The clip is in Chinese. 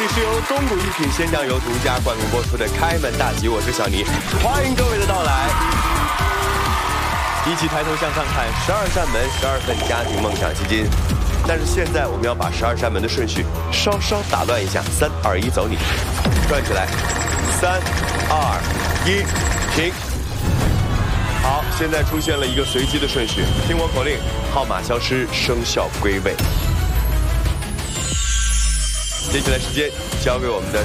里是由东谷一品鲜酱油独家冠名播出的《开门大吉》，我是小尼，欢迎各位的到来。一起抬头向上看，12扇门，12份家庭梦想基金。但是现在我们要把12扇门的顺序稍稍打乱一下，3、2、1，走你，转起来，3、2、1，停。好，现在出现了一个随机的顺序，听我口令，号码消失，生肖归位。接下来时间交给我们的